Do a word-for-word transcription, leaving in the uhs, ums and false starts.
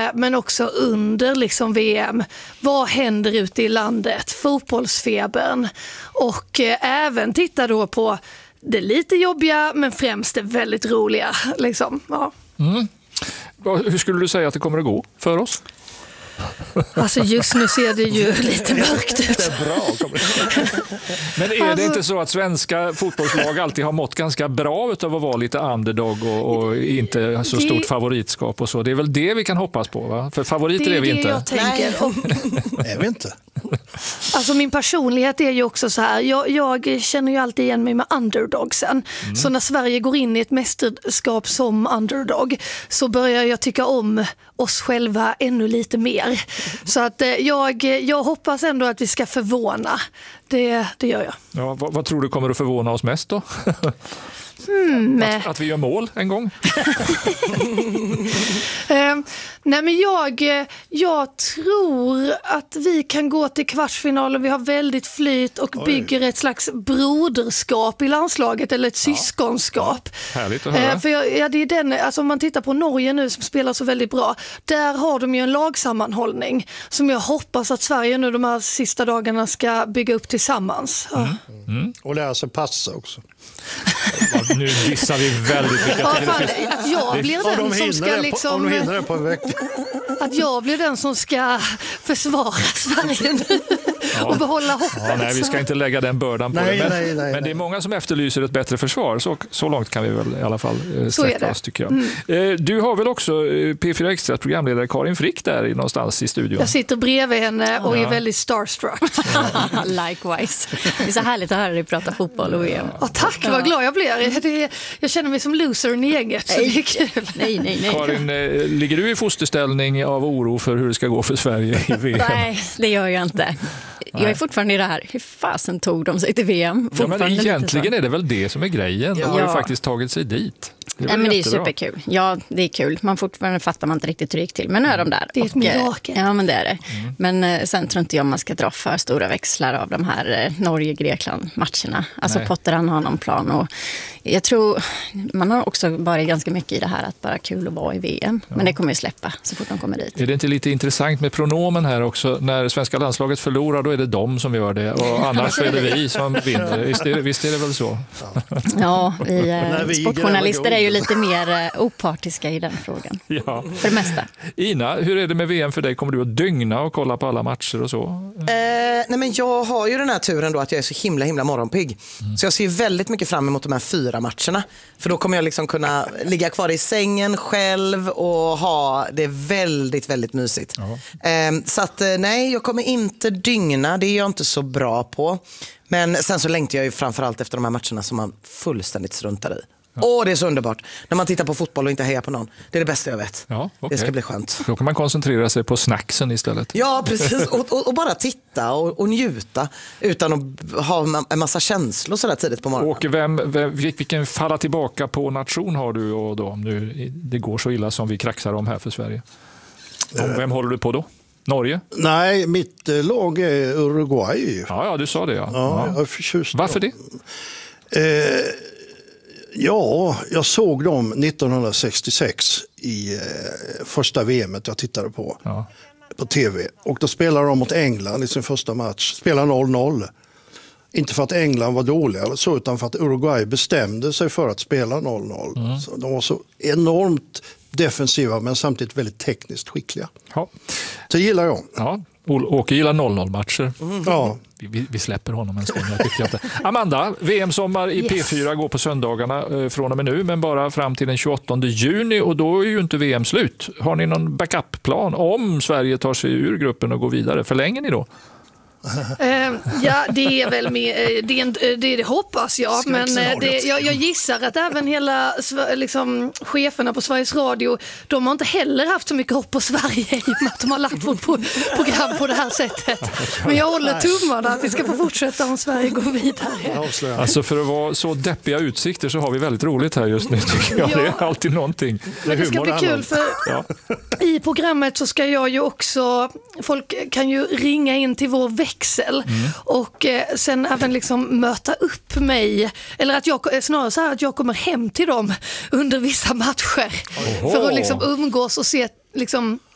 före men också under liksom V M. Vad händer ute i landet? Fotbollsfebern. Och eh, även titta då på det lite jobbiga men främst det väldigt roliga. Liksom. Ja. Mm. Hur skulle du säga att det kommer att gå för oss? Alltså just nu ser det ju lite mörkt ut. Det är bra. Men är det Alltså- inte så att svenska fotbollslag alltid har mått ganska bra utav att vara lite underdog och, och inte så Det- stort favoritskap och så? Det är väl det vi kan hoppas på, va? För favoriter Det är är vi det inte. jag tänker. Och, Är vi inte? alltså min personlighet är ju också så här. Jag, jag känner ju alltid igen mig med underdogsen. Mm. Så när Sverige går in i ett mästerskap som underdog så börjar jag tycka om oss själva ännu lite mer. Så att eh, jag, jag hoppas ändå att vi ska förvåna. Det, det gör jag. Ja, vad, vad tror du kommer att förvåna oss mest då? Mm. Att, att vi gör mål en gång? Eh, nej men jag, jag tror att vi kan gå till kvartsfinalen. Vi har väldigt flyt och Oj. bygger ett slags broderskap i landslaget eller ett syskonskap. Härligt att höra. Eh, för jag, ja, det är den, alltså om man tittar på Norge nu som spelar så väldigt bra, där har de ju en lagsammanhållning som jag hoppas att Sverige nu de här sista dagarna ska bygga upp tillsammans. Ja. Mm. Och lära sig passa också. Ja, nu dissar vi väldigt mycket. Ja, Jag tycker fan, det finns- att jag blir Om den de som hinner ska det på, om liksom, de hinner det på en vecka. att jag blir den som ska försvara Sverige nu och behålla hoppet. Ja, nej, vi ska inte lägga den bördan på Nej, det. Men, nej, nej, men det nej. är många som efterlyser ett bättre försvar. Så, så långt kan vi väl i alla fall eh, Så är sträcka det. oss, tycker jag. Eh, du har väl också eh, P fyra Extras programledare Karin Frick där i- någonstans i studion? Jag sitter bredvid henne och är väldigt starstruck. Likewise. Det är så härligt att höra dig prata fotboll och V M. Ja, tack, vad glad jag blir. Det, jag känner mig som losern i gänget, så det är kul. Nej, nej, nej. Karin, eh, ligger du i fosterställning av oro för hur det ska gå för Sverige i V M? Nej, det gör jag inte. Jag är fortfarande i det här. Hur fasen tog de sig till V M? Ja, men Fortfarande lite egentligen så. är det väl det som är grejen. De har ju Ja. faktiskt tagit sig dit. Det är Nej, väl men det är jättebra. superkul. Ja, det är kul. Man fortfarande fattar man inte riktigt hur det gick till. Men nu är de där. Det är ett Och, eh, mirakel. Ja, men det är det. Men eh, sen tror inte jag man ska dra för stora växlar av de här eh, Norge-Grekland-matcherna. Alltså Nej. Potter, han har någon plan. Och jag tror man har också varit ganska mycket i det här att bara kul att vara i V M. Men det kommer ju släppa så fort de kommer dit. Är det inte lite intressant med pronomen här också? När svenska landslaget förlorar, då är det de som gör det. Och annars är det vi som vinner. Visst är det, visst är det väl så? Ja, vi, När eh, vi sportjournalister gräver är ju guld. lite mer eh, opartiska i den frågan. Ja. För det mesta. Ina, hur är det med V M för dig? Kommer du att dygna och kolla på alla matcher och så? Eh, nej men jag har ju den här turen då att jag är så himla himla morgonpigg. Så jag ser ju väldigt mycket fram emot de här fyra matcherna. För då kommer jag liksom kunna ligga kvar i sängen själv och ha det väldigt, väldigt mysigt. Eh, så att eh, nej, jag kommer inte dygna. Det är jag inte så bra på. Men sen så längtar jag ju framförallt efter de här matcherna som man fullständigt struntar i. Åh, det är så underbart. När man tittar på fotboll och inte hejar på någon. Det är det bästa jag vet. Ja, okej. Det ska bli skönt. Då kan man koncentrera sig på snacksen istället. Ja, precis. Och, och, och bara titta och, och njuta utan att ha en massa känslor så där tidigt på morgonen. Och vem, vem, vilken falla tillbaka på nation har du och då, om nu det går så illa som vi kraxar om här för Sverige? Om vem håller du på då? Norge? Nej, mitt eh, lag är Uruguay. Ja, ja, du sa det. Ja. Ja, Ja. jag är förtjust. Varför det? Eh, ja, jag såg dem nittonhundrasextiosex i eh, första V M jag tittade på. Ja. På tv. Och då spelade de mot England i sin första match. Spelade noll noll. Inte för att England var dåliga eller så, utan för att Uruguay bestämde sig för att spela noll noll. Mm. Så de var så enormt defensiva men samtidigt väldigt tekniskt skickliga. Ja. Så gillar jag. Ja. Åke gillar noll noll-matcher. Ja. Vi, vi släpper honom en stund. Jag tycker inte. Amanda, V M-sommar i Yes. P fyra går på söndagarna eh, från och med nu, men bara fram till den tjugoåttonde juni och då är ju inte V M slut. Har ni någon backup-plan om Sverige tar sig ur gruppen och går vidare? Förlänger ni då? Eh, ja, det är väl med, eh, det, är en- eh, det, det hoppas jag, men eh, det, jag, jag gissar att även hela Sve- liksom, cheferna på Sveriges Radio, de har inte heller haft så mycket hopp på Sverige i och med att de har lagt vårt pro- program på det här sättet. Men jag håller tummarna att vi ska få fortsätta om Sverige går vidare. Avslöjar. Alltså för att vara så deppiga utsikter så har vi väldigt roligt här just nu, tycker jag. Ja. Det är alltid någonting. Men det ska humor bli handlar om. kul för Ja. i programmet så ska jag ju också, folk kan ju ringa in till vår växel och eh, sen även liksom möta upp mig, eller att jag, snarare så här att jag kommer hem till dem under vissa matcher Oho. för att liksom umgås och se liksom